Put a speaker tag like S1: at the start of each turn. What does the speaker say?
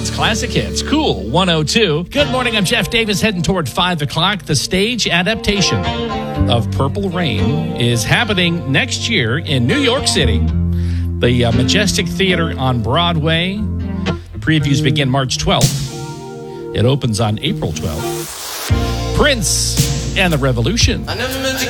S1: John's Classic Hits. Cool 102. Good morning. I'm Jeff Davis, heading toward 5 o'clock. The stage adaptation of Purple Rain is happening next year in New York City. The Majestic Theater on Broadway. The previews begin March 12th. It opens on April 12th. Prince and the Revolution.
S2: I never meant to